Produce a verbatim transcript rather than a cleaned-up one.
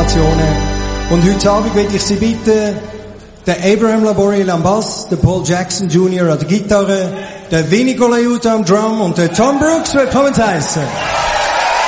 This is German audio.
Informationen. Und heute Abend werde ich Sie bitten, der Abraham Laboriel am Bass, der Paul Jackson Junior an der Gitarre, der Vinny Colaiuta am Drum und der Tom Brooks willkommen zu heißen.